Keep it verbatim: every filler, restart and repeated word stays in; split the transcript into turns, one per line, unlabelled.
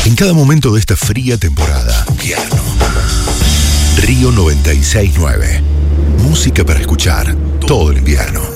En cada momento de esta fría temporada, invierno. Río noventa y seis nueve. Música para escuchar todo el invierno.